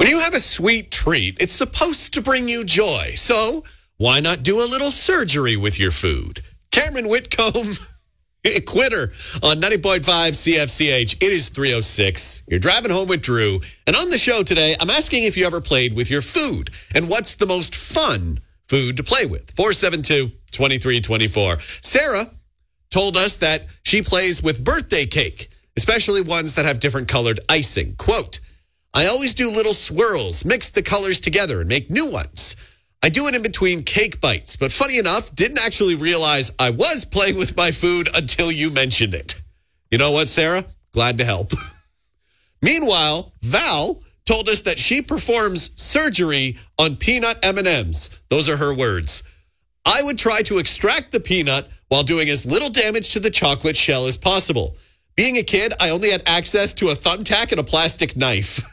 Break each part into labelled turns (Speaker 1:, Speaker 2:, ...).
Speaker 1: When you have a sweet treat, it's supposed to bring you joy. So why not do a little surgery with your food? Cameron Whitcomb, quitter on 90.5 CFCH. It is 3:06. You're driving home with Drew. And on the show today, I'm asking if you ever played with your food. And what's the most fun food to play with? 472-2324. Sarah told us that she plays with birthday cake, especially ones that have different colored icing. Quote, I always do little swirls, mix the colors together and make new ones. I do it in between cake bites, but funny enough, didn't actually realize I was playing with my food until you mentioned it. You know what, Sarah? Glad to help. Meanwhile, Val told us that she performs surgery on peanut M&Ms. Those are her words. I would try to extract the peanut while doing as little damage to the chocolate shell as possible. Being a kid, I only had access to a thumbtack and a plastic knife.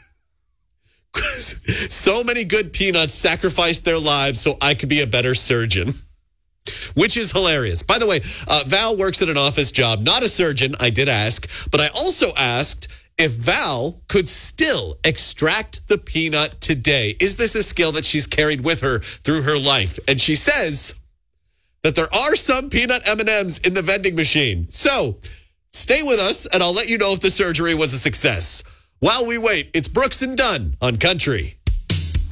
Speaker 1: So many good peanuts sacrificed their lives so I could be a better surgeon, which is hilarious. By the way, Val works at an office job, not a surgeon. I did ask, but I also asked if Val could still extract the peanut today. Is this a skill that she's carried with her through her life? And she says that there are some peanut M&Ms in the vending machine. So stay with us and I'll let you know if the surgery was a success. While we wait, it's Brooks and Dunn on Country.